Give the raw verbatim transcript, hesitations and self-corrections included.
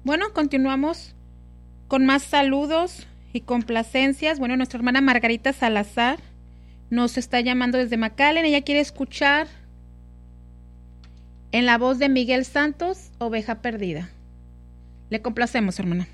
Bueno, continuamos con más saludos y complacencias. Bueno, nuestra hermana Margarita Salazar nos está llamando desde McAllen. Ella quiere escuchar en la voz de Miguel Santos, Oveja Perdida. Le complacemos, hermana.